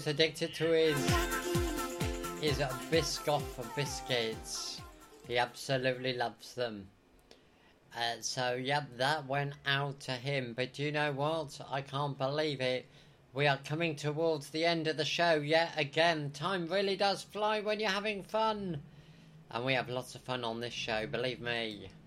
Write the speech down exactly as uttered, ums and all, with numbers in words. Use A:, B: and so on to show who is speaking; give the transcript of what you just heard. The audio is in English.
A: who's addicted to his his Biscoff biscuits. He absolutely loves them. Uh, so, yep, that went out to him. But do you know what? I can't believe it. We are coming towards the end of the show yet again. Time really does fly when you're having fun. And we have lots of fun on this show, believe me.